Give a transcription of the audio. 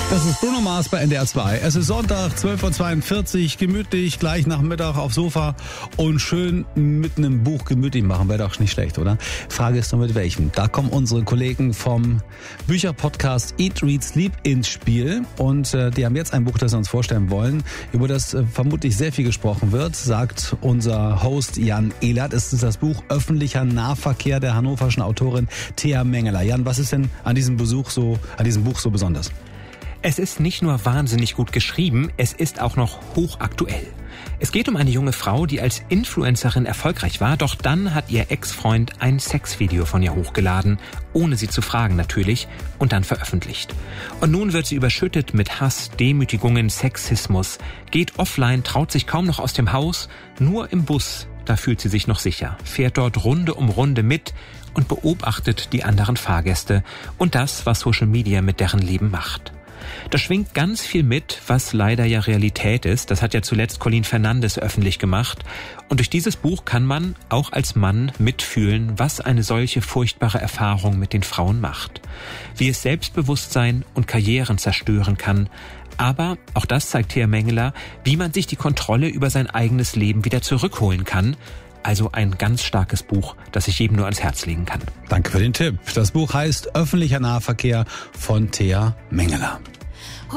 Das ist Bruno Mars bei NDR 2. Es ist Sonntag, 12.42 Uhr, gemütlich, gleich nach Mittag aufs Sofa und schön mit einem Buch gemütlich machen. Wäre doch nicht schlecht, oder? Frage ist nur mit welchem. Da kommen unsere Kollegen vom Bücherpodcast Eat, Read, Sleep ins Spiel. Und die haben jetzt ein Buch, das sie uns vorstellen wollen, über das vermutlich sehr viel gesprochen wird, sagt unser Host Jan Ehlert. Es ist das Buch Öffentlicher Nahverkehr der hannoverschen Autorin Thea Mengeler. Jan, was ist denn an diesem Buch so besonders? Es ist nicht nur wahnsinnig gut geschrieben, es ist auch noch hochaktuell. Es geht um eine junge Frau, die als Influencerin erfolgreich war, doch dann hat ihr Ex-Freund ein Sexvideo von ihr hochgeladen, ohne sie zu fragen natürlich, und dann veröffentlicht. Und nun wird sie überschüttet mit Hass, Demütigungen, Sexismus, geht offline, traut sich kaum noch aus dem Haus, nur im Bus, da fühlt sie sich noch sicher, fährt dort Runde um Runde mit und beobachtet die anderen Fahrgäste und das, was Social Media mit deren Leben macht. Da schwingt ganz viel mit, was leider ja Realität ist. Das hat ja zuletzt Colin Fernandes öffentlich gemacht. Und durch dieses Buch kann man auch als Mann mitfühlen, was eine solche furchtbare Erfahrung mit den Frauen macht. Wie es Selbstbewusstsein und Karrieren zerstören kann. Aber, auch das zeigt Thea Mengeler, wie man sich die Kontrolle über sein eigenes Leben wieder zurückholen kann. Also ein ganz starkes Buch, das ich jedem nur ans Herz legen kann. Danke für den Tipp. Das Buch heißt Öffentlicher Nahverkehr von Thea Mengeler.